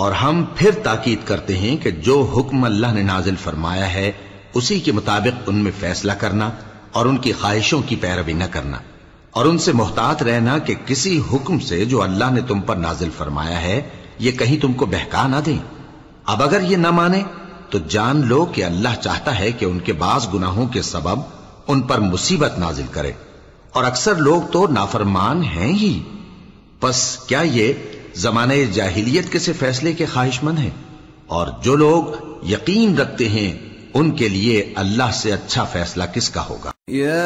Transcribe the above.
और हम फिर ताकीद करते हैं कि जो हुक्म अल्लाह ने नाजिल फरमाया है उसी के मुताबिक उनमें फैसला करना और उनकी ख्वाहिशों की पैरवी न करना, और उनसे मोहतात रहना कि किसी हुक्म से जो अल्लाह ने तुम पर नाजिल फरमाया है ये कहीं तुमको बहका ना दें। अब अगर ये न माने तो जान लो कि अल्लाह चाहता है कि उनके बाज गुनाहों के सबब उन पर मुसीबत नाजिल करे, और अक्सर लोग तो नाफरमान हैं ही। बस क्या ये जमाने जाहिलियत के से फैसले के ख्वाहिशमंद हैं? और जो लोग यकीन रखते हैं उनके लिए अल्लाह से अच्छा फैसला किसका होगा।